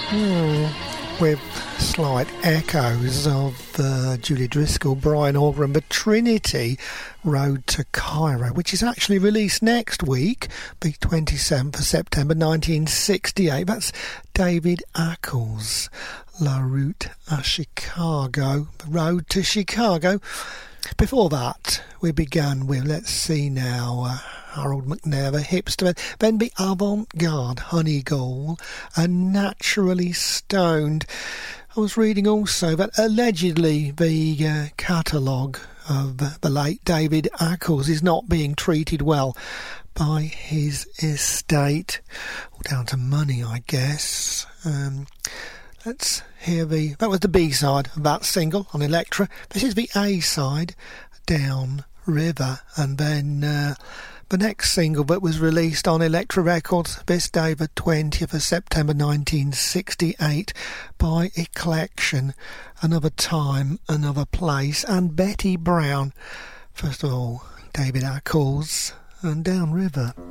With slight echoes of Julie Driscoll, Brian Auger, but Trinity Road to Cairo, which is actually released next week, the 27th of September 1968. That's David Ackles, La Route à Chicago, Road to Chicago. Before that, we began with, let's see now, Harold McNever, Hipster, then the Avant-Garde, Honeygall, and Naturally Stoned. I was reading also that allegedly the catalogue of the late David Ackles is not being treated well by his estate. All down to money, I guess. Let's hear that was the B-side of that single on Elektra. This is the A-side, Down River, and then the next single that was released on Elektra Records this day, the 20th of September 1968, by Eclection, Another Time, Another Place, and Betty Brown. First of all, David Ackles and Down River.